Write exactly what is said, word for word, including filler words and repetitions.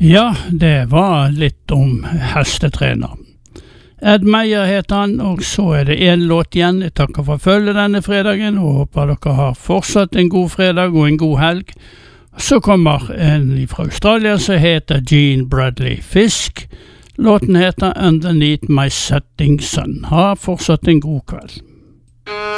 Ja, det var litt om hestetrener. Ed Meyer heter han, og så er det en låt igjen. Jeg takker for følge denne fredagen, og håper dere har fortsatt en god fredag og en god helg. Så kommer en fra Australia som heter Gene Bradley Fisk. Låten heter Underneath My Setting Sun. Ha fortsatt en god kveld.